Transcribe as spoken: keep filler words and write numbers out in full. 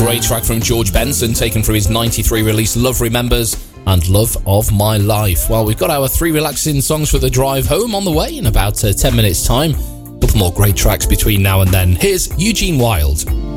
great track from George Benson, taken from his ninety-three release Love Remembers and Love of My Life. Well, we've got our three relaxing songs for the drive home on the way in about uh, ten minutes time. A couple more great tracks between now and then. Here's Eugene Wilde.